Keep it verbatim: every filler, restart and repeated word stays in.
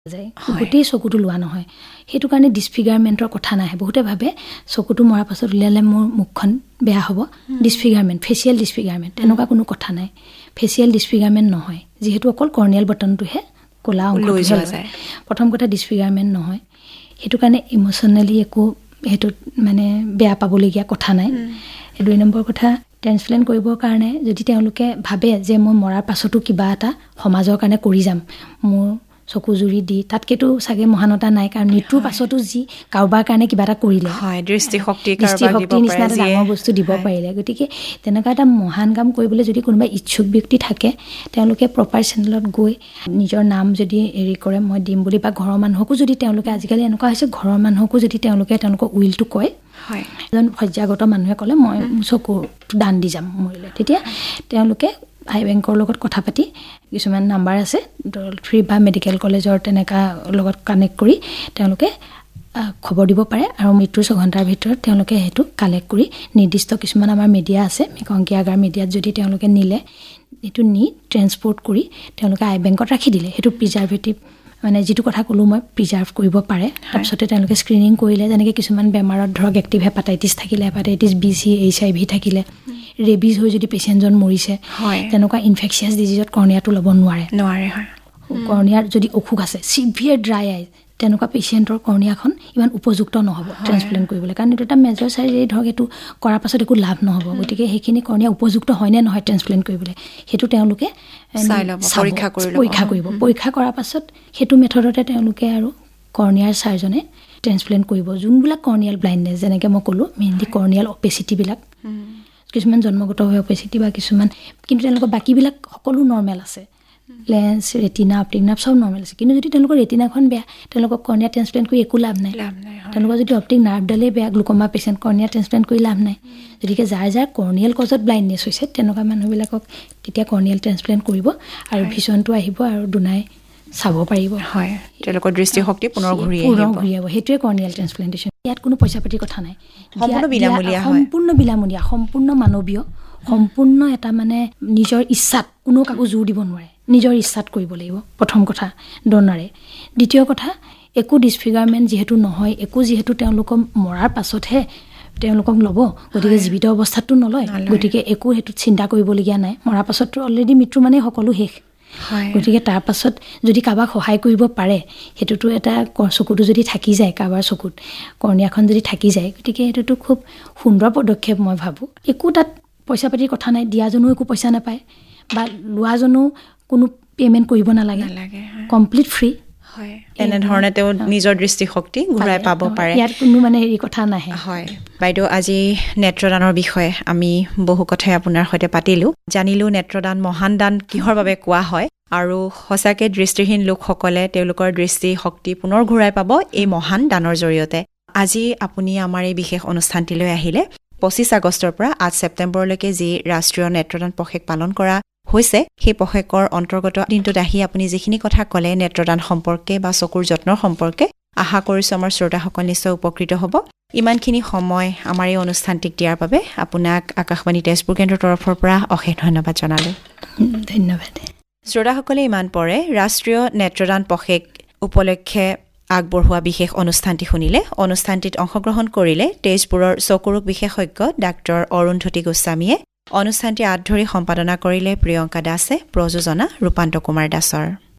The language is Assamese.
যায় গোটেই চকুটো লোৱা নহয় সেইটো কাৰণে ডিসফিগাৰমেন্টৰ কথা নাহে বহুতে ভাবে চকুটো মৰাৰ পাছত উলিয়ালে মোৰ মুখখন বেয়া হ'ব ডিসফিগাৰমেন্ট ফেচিয়েল ডিসফিগাৰমেন্ট এনেকুৱা কোনো কথা নাই ফেচিয়েল ডিসফিগাৰমেন্ট নহয় যেহেতু অকল কৰ্নিয়াল বটনটোহে কোলা অংশটো হৈ যায় প্ৰথম কথা ডিসফিগাৰমেন্ট নহয় সেইটো কাৰণে ইমোশনালি একো হেতু মানে বেয়া পাবলগীয়া কথা নাই দুই নম্বৰ কথা ট্ৰান্সপ্লান্ট কৰিবৰ কাৰণে যদি তেওঁলোকে ভাবে যে মই মৰাৰ পাছতো কিবা এটা সমাজৰ কাৰণে কৰি যাম মোৰ চকু জুৰি দি তাতকেতো সাগে মহানতা নাই কাৰণ মৃত্যুৰ পাছতো যি কাৰোবাৰ কাৰণে কিবা এটা কৰিলে হয় দৃষ্টি শক্তি কাৰোবাক দিব পাৰে যে ডাঙৰ বস্তু দিব পাৰিলে গতিকে তেনেকুৱা এটা মহান কাম কৰিবলৈ যদি কোনোবা ইচ্ছুক ব্যক্তি থাকে তেওঁলোকে প্ৰপাৰ চেনেলত গৈ নিজৰ নাম যদি এৰি কৰে মই দিম বুলি বা ঘৰৰ মানুহকো যদি তেওঁলোকে আজিকালি এনেকুৱা হৈছে ঘৰৰ মানুহকো যদি তেওঁলোকে তেওঁলোকৰ উইলটো কয় হয় এজন সজ্জাগত মানুহে ক'লে মই চকু দান দি যাম মৰিলে তেতিয়া তেওঁলোকে আই বেংকৰ লগত কথা পাতি কিছুমান নাম্বাৰ আছে ফ্ৰী বা মেডিকেল কলেজৰ তেনেকা লগত কানেক্ট কৰি তেওঁলোকে খবৰ দিব পাৰে আৰু মৃত্যুৰ ছয় ঘণ্টাৰ ভিতৰত তেওঁলোকে হেতু কালেক্ট কৰি নিৰ্দিষ্ট কিছুমান আমাৰ মিডিয়া আছে মেকংকিয়াগাৰ মিডিয়াত যদি তেওঁলোকে নিলে এটো নি ট্ৰান্সপোৰ্ট কৰি তেওঁলোকে আই বেংকত ৰাখি দিলে হেতু প্ৰিজাৰ্ভেটিভ মানে যেটো কথা কলো মই প্ৰিজাৰ্ভ কৰিব পাৰে তাৰপিছতে তেওঁলোকে স্ক্ৰিনিং কৰিলে যেনেকৈ কিছুমান বেমাৰত ধৰক এক্টিভ হেপাটাইটিছ থাকিলে হেপাটাইটিছ বি চি এইচ আই ভি থাকিলে ৰেবিজ হৈ যদি পেশেন্টজন মৰিছে তেনেকুৱা ইনফেকচিয়াছ ডিজিজত কৰ্নিয়াটো ল'ব নোৱাৰে নোৱাৰে হয় কৰ্নিয়াৰ যদি অসুখ আছে সিভিয়াৰ ড্ৰাই আই তেনেকুৱা পেশেন্টৰ কৰ্নিয়াখন ইমান উপযুক্ত নহব ট্ৰান্সপ্লান্ট কৰিবলৈ কাৰণ এটা মেজৰ সাৰ্জাৰী ধৰক এটো কৰাৰ পাছত একো লাভ নহব গতিকে হেখিনি কৰ্নিয়া উপযুক্ত হয় নে নহয় ট্ৰান্সপ্লান্ট কৰিবলৈ হেতু তেওঁলোকে পৰীক্ষা কৰিব পৰীক্ষা কৰিব পৰীক্ষা কৰাৰ পাছত হেতু মেথডতে তেওঁলোকে আৰু কৰ্নিয়াৰ সাৰ্জনে ট্ৰান্সপ্লান্ট কৰিব যোনবিলাক কৰ্নিয়াল ব্লাইণ্ডনেছ যেনেকৈ মই ক'লো মেইনলি কৰ্নিয়াল অপেচিটি বিলাক কিছুমান জন্মগতভাৱে অপেচিটি বা কিছুমান কিন্তু তেওঁলোকৰ বাকিবিলাক সকলো নৰ্মেল আছে লেন্স ৰেটিনা অপটিক নাৰ্ভ সব নৰ্মেল আছে কিন্তু যদি তেওঁলোকৰ ৰেটিনাখন বেয়া তেওঁলোকক কৰ্নিয়া ট্ৰান্সপ্লান্ট কৰি একো লাভ নাই তেওঁলোকৰ যদি অপটিক নাৰ্ভ ডালে বেয়া গ্লুকোমা পেশেন্ট কৰ্নিয়া ট্ৰান্সপ্লান্ট কৰি লাভ নাই যদিকে যাৰ যাৰ কৰ্নিয়াল কজত ব্লাইণ্ডনেছ হৈছে তেনেকুৱা মানুহবিলাকক তেতিয়া কৰ্নিয়াল ট্ৰান্সপ্লান্ট কৰিব আৰু ভিজনটো আহিব আৰু দুনাই চাব পাৰিব হয় তেওঁলোকৰ দৃষ্টিশক্তি পুনৰ ঘূৰি আহিব হেতুৱে কৰ্নিয়াল ট্ৰান্সপ্লান্টেশন ইয়াত কোনো পইচা পাতি কথা নাই সম্পূৰ্ণ বিনামূলীয়া হয় সম্পূৰ্ণ বিনামূলীয়া সম্পূৰ্ণ মানৱীয় সম্পূৰ্ণ এটা মানে নিজৰ ইচ্ছাত কোনো কাকো জোৰ দিব নোৱাৰে নিজৰ ইচ্ছাত কৰিব লাগিব প্ৰথম কথা ডনাৰে দ্বিতীয় কথা একো ডিসফিগাৰমেন্ট যেহেতু নহয় একো যেহেতু তেওঁলোকক মৰাৰ পাছতহে তেওঁলোকক ল'ব গতিকে জীৱিত অৱস্থাতো নলয় গতিকে একো হেতু চিন্তা কৰিবলগীয়া নাই মৰাৰ পাছতো অলৰেডি মৃত্যু মানে সকলো শেষ গতিকে তাৰ পাছত যদি কাবাক সহায় কৰিব পাৰে হেতুটো এটা চকুটো যদি থাকি যায় কাবাৰ চকুত কৰ্নিয়াখন যদি থাকি যায় গতিকে হেতুটো খুব সুন্দৰ পদক্ষেপ মই ভাবো একো তাত পইচা পাতিৰ কথা নাই দিয়াজনো একো পইচা নাপায় বা লোৱাজনো কোনো পেমেন্ট কৰিব নালাগে কমপ্লিট ফ্ৰী হয় এনে ধৰণে তেওঁ নিজৰ দৃষ্টিশক্তি ঘূৰাই পাব পাৰে ইয়াত কোনো মানে এই কথা নাহে হয় বাইদেউ আজি নেত্ৰদানৰ বিষয়ে আমি বহু কথাই আপোনাৰ সৈতে পাতিলো জানিলো নেত্ৰদান মহান দান কিহৰ বাবে কোৱা হয় আৰু সঁচাকে দৃষ্টিহীন লোকসকলে তেওঁলোকৰ দৃষ্টিশক্তি পুনৰ ঘূৰাই পাব এই মহান দানৰ জৰিয়তে আজি আপুনি আমাৰ এই বিশেষ অনুষ্ঠানটিলৈ আহিলে পঁচিছ আগষ্টৰ পৰা আঠ ছেপ্টেম্বৰলৈকে যি ৰাষ্ট্ৰীয় নেত্ৰদান পষেক পালন কৰা হৈছে সেই পষেকৰ অন্তৰ্গত দিনটোত আহি আপুনি যিখিনি কথা ক'লে নেত্ৰদান সম্পৰ্কে বা চকুৰ যত্নৰ সম্পৰ্কে আশা কৰিছোঁ আমাৰ শ্ৰোতাসকল নিশ্চয় উপকৃত হ'ব ইমানখিনি সময় আমাৰ এই অনুষ্ঠানটিক দিয়াৰ বাবে আপোনাক আকাশবাণী তেজপুৰ কেন্দ্ৰৰ তৰফৰ পৰা অশেষ ধন্যবাদ জনালোঁ ধন্যবাদ শ্ৰোতাসকলে ইমান পৰে ৰাষ্ট্ৰীয় নেত্ৰদান পষেক উপলক্ষে আগবঢ়োৱা বিশেষ অনুষ্ঠানটি শুনিলে অনুষ্ঠানটিত অংশগ্ৰহণ কৰিলে তেজপুৰৰ চকুৰোগ বিশেষজ্ঞ ডাক্তৰ অৰুন্ধতী গোস্বামীয়ে অনুষ্ঠানটি আঁত ধৰি সম্পাদনা কৰিলে প্ৰিয়ংকা দাসে প্ৰযোজনা ৰূপান্ত কুমাৰ দাসৰ